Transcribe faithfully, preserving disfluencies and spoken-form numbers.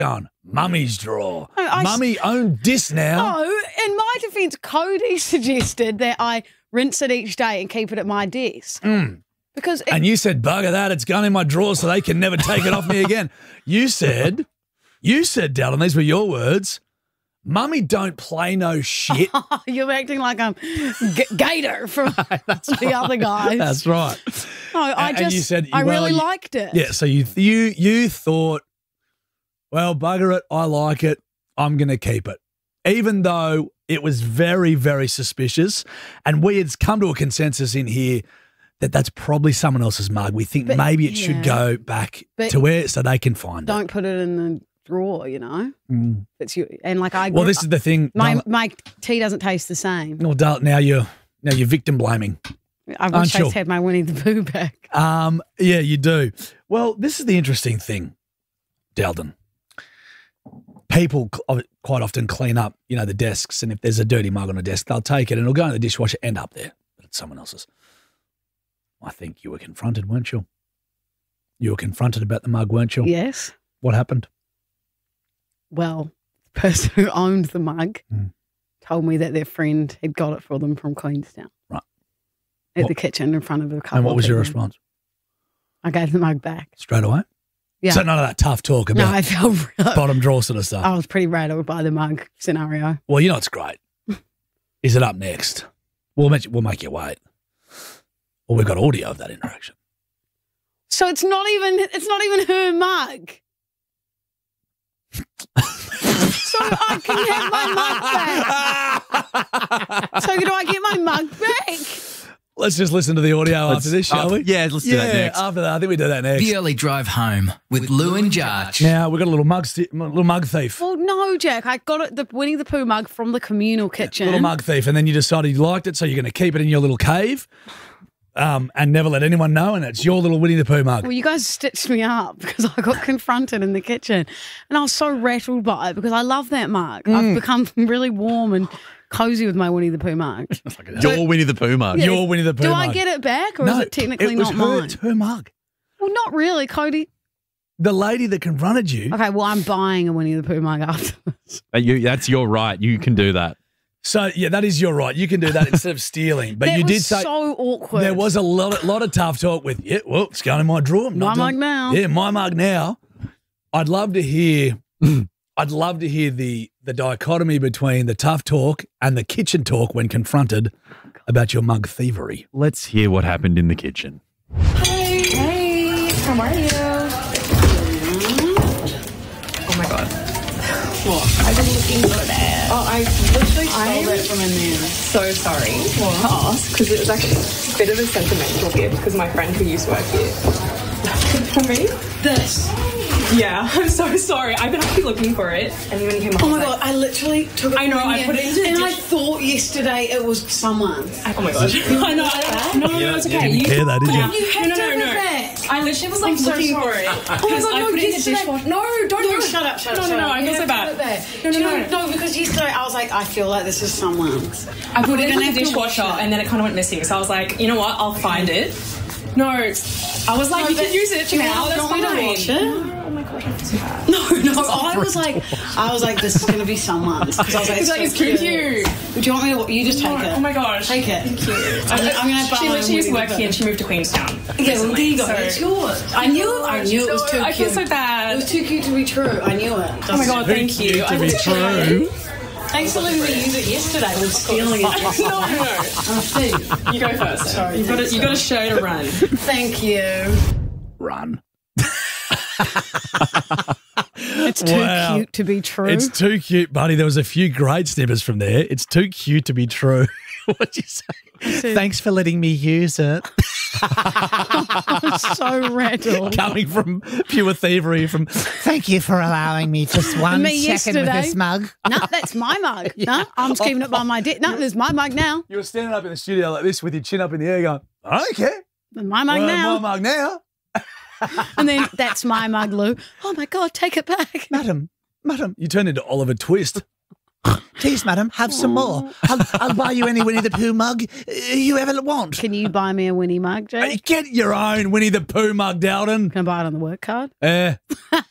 on? Mummy's drawer. No, I- Mummy owned this now. Oh, in my defence, Cody suggested that I rinse it each day and keep it at my desk. Mm. Because it, And you said, bugger that, it's gone in my drawer so they can never take it off me again. You said, you said, Dallin, these were your words, Mummy don't play no shit. you're acting like I'm G- Gator from the other guys. That's right. No, I And- just, and you said, I well, really you- liked it. Yeah, so you you you thought, well, bugger it, I like it, I'm going to keep it. Even though it was very, very suspicious, and we had come to a consensus in here that that's probably someone else's mug. We think But, maybe it yeah. should go back But to where so they can find it. Don't put it in the drawer, you know. Mm. It's you, and like I. Well, grew- this is the thing. my Dal- my tea doesn't taste the same. no, Dal- now you're now you're victim blaming. I wish Aren't I you? just had my Winnie the Pooh back. Um, yeah, you do. Well, this is the interesting thing, Dalton. People cl- quite often clean up, you know, the desks, and if there's a dirty mug on a desk, they'll take it and it'll go in the dishwasher, end up there, but it's someone else's. I think you were confronted, weren't you? You were confronted about the mug, weren't you? Yes. What happened? Well, the person who owned the mug Mm. told me that their friend had got it for them from Queenstown. Right. At What- the kitchen in front of a couple. And what of was your people. response? I gave the mug back. Straight away? Yeah. So none of that tough talk No, about I felt real, bottom drawer sort of stuff. I was pretty rattled by the mug scenario. Well, you know it's great. Is it up next? We'll make, we'll make you wait. Well, we've got audio of that interaction. So it's not even it's not even her mug. So I can have my mug back. So do I get my mug back? Let's just listen to the audio Let's- after this, shall uh, we? yeah, let's do yeah, that next. after that. I think we do that next. The early drive home with Lou and Jarch. Now, we've got a little mug, sti- little mug thief. Well, no, Jack. I got it, the Winnie the Pooh mug from the communal kitchen. Little mug thief. And then you decided you liked it, so you're going to keep it in your little cave um, and never let anyone know, and it's your little Winnie the Pooh mug. Well, you guys stitched me up because I got confronted in the kitchen. And I was so rattled by it because I love that mug. Mm. I've become really warm and cozy with my Winnie the Pooh mug. Your Winnie the Pooh mug. Yeah. Your Winnie the Pooh Do mug. I get it back or no, is it technically it was not her, mine? It's her mug. Well, not really, Cody. The lady that confronted you. Okay, well, I'm buying a Winnie the Pooh mug after this. Uh, you- that's your right. You can do that. So, yeah, that is your right. You can do that instead of stealing. But that you was did say so awkward. there was a lot of, lot of tough talk with, yeah, well, it's going in my drawer. I'm My not mug doing- now. Yeah, my mug now. I'd love to hear I'd love to hear the the dichotomy between the tough talk and the kitchen talk when confronted about your mug thievery. Let's hear what happened in the kitchen. Hey. Hey. How are you? Oh my god. What? I've been looking for that. Oh, I literally stole it from a man. So sorry to ask because it was like a bit of a sentimental gift because my friend who used to work here. For me? This. Yeah, I'm so sorry. I've been actually looking for it, and when you came up, Oh I my was god, like, I literally took it I know, from I you, put it into the and I dish- thought yesterday it was someone's. oh my god. I know. I, no, no, no, it's okay. didn't care though, did you? Yeah. You have no, to no, have no. it back. I literally was like I'm so looking for sorry. it. Oh my because god, I no, put it in the yesterday. dishwasher. No, don't No, do it. Shut up, shut up, No, shut no, no, up. I You feel have so to bad. put it back. No, no, Do you no. know- No, because yesterday I was like, I feel like this is someone's. I put We're it in gonna the have to wash dishwasher it. and then it kind of went missing. So I was like, you know what? I'll find it. No, I was like, you but can use it do you now. want- That's do you want me to fine. wash it? Oh my god, I feel so bad. No, no, I was like, I was like, this is gonna be someone's. Because I was like, It's it's, like, so it's too cute. cute. Do you want me to? You just take No, it. oh my gosh. Take it. Thank you. I'm, I'm gonna buy She one literally used to with work you. here and she moved to Queenstown. Yeah, well, there you go. So- It's yours. I knew. I knew it was too No, I feel cute. so bad. It was too cute to be true. I knew it. Oh my god, thank you. To I be literally- true. Thanks for letting me use it yesterday. I was stealing it. No, no, no. I'm a thief. You go first. Sorry, You've got thanks, a, you got a show to run. Thank you. Run. It's too Wow. cute to be true. It's too cute, buddy. There was a few great snippets from there. It's too cute to be true. What'd you say? Thanks for letting me use it. I'm so rattled. Coming from pure thievery from Thank you for allowing me just one Me second with yesterday. this mug. No, that's my mug. No, I'm just keeping it by my dick. No, there's my mug now. you were standing up in the studio like this with your chin up in the air going, I don't care. My mug Well, now. my mug now. And then that's my mug, Lou. Oh my God, take it back. Madam, madam. You turned into Oliver Twist. Please, madam, have some more. I'll, I'll buy you any Winnie the Pooh mug uh, you ever want. Can you buy me a Winnie mug, Hey, Jake? get your own Winnie the Pooh mug, Dowden. Can I buy it on the work card? Eh.